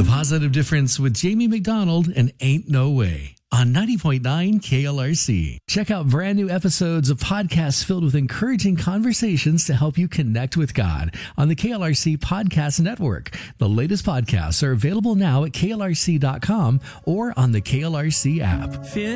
The Positive Difference with Jamie McDonald and Ain't No Way on 90.9 KLRC. Check out brand new episodes of podcasts filled with encouraging conversations to help you connect with God on the KLRC Podcast Network. The latest podcasts are available now at klrc.com or on the KLRC app.